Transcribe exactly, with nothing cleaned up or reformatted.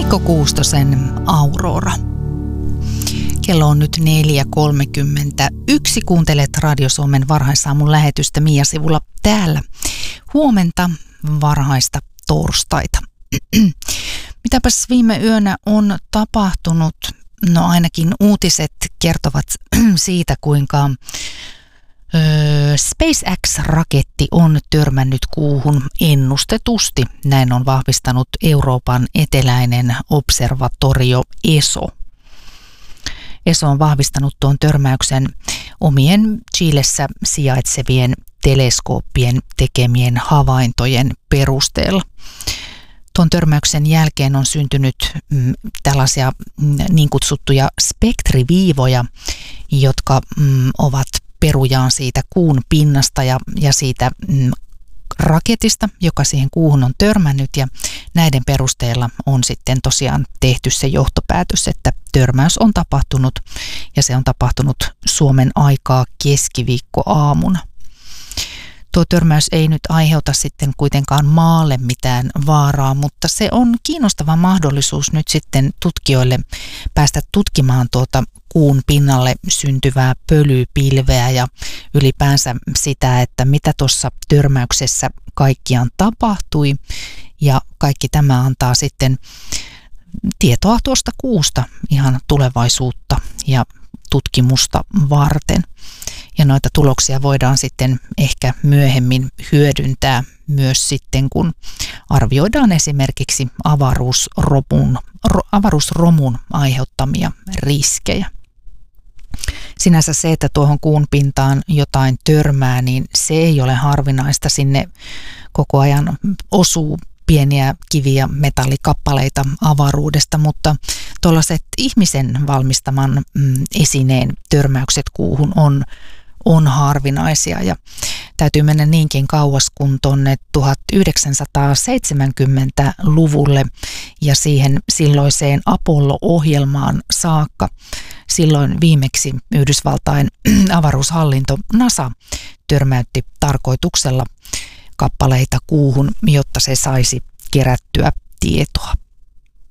Mikko Kuustosen Aurora. Kello on nyt neljä kolmekymmentäyksi. Kuuntelet Radio Suomen varhaisaamun lähetystä Mia-sivulla täällä. Huomenta varhaista torstaita. Mitäpäs viime yönä on tapahtunut? No ainakin uutiset kertovat siitä, kuinka Öö, SpaceX-raketti on törmännyt kuuhun ennustetusti. Näin on vahvistanut Euroopan eteläinen observatorio E S O. E S O on vahvistanut tuon törmäyksen omien Chilessä sijaitsevien teleskooppien tekemien havaintojen perusteella. Tuon törmäyksen jälkeen on syntynyt mm, tällaisia mm, niin kutsuttuja spektriviivoja, jotka mm, ovat perujaan siitä kuun pinnasta ja, ja siitä mm, raketista, joka siihen kuuhun on törmännyt, ja näiden perusteella on sitten tosiaan tehty se johtopäätös, että törmäys on tapahtunut ja se on tapahtunut Suomen aikaa keskiviikkoaamuna. Tuo törmäys ei nyt aiheuta sitten kuitenkaan maalle mitään vaaraa, mutta se on kiinnostava mahdollisuus nyt sitten tutkijoille päästä tutkimaan tuota kuun pinnalle syntyvää pölypilveä ja ylipäänsä sitä, että mitä tuossa törmäyksessä kaikkiaan tapahtui. Ja kaikki tämä antaa sitten tietoa tuosta kuusta ihan tulevaisuutta ja tutkimusta varten. Ja noita tuloksia voidaan sitten ehkä myöhemmin hyödyntää myös sitten, kun arvioidaan esimerkiksi avaruusromun, avaruusromun aiheuttamia riskejä. Sinänsä se, että tuohon kuun pintaan jotain törmää, niin se ei ole harvinaista. Sinne koko ajan osuu pieniä kiviä, metallikappaleita avaruudesta, mutta tuollaiset ihmisen valmistaman mm, esineen törmäykset kuuhun on, on harvinaisia. Ja täytyy mennä niinkin kauas kuin tuonne tuhatyhdeksänsataaseitsemänkymmentäluvulle ja siihen silloiseen Apollo-ohjelmaan saakka. Silloin viimeksi Yhdysvaltain avaruushallinto NASA törmäytti tarkoituksella kappaleita kuuhun, jotta se saisi kerättyä tietoa.